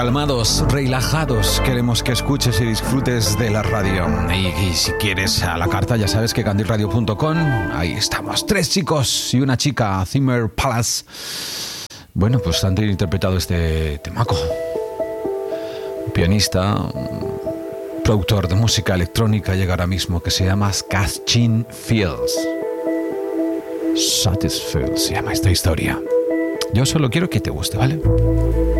calmados, relajados, queremos que escuches y disfrutes de la radio. Y si quieres a la carta, ya sabes que candirradio.com, ahí estamos. 3 chicos y una chica, Zimmer Palace. Bueno, pues han interpretado este temaco. Un pianista, un productor de música electrónica llega ahora mismo, que se llama Caschin Fields. Satisfield se llama esta historia. Yo solo quiero que te guste, ¿vale?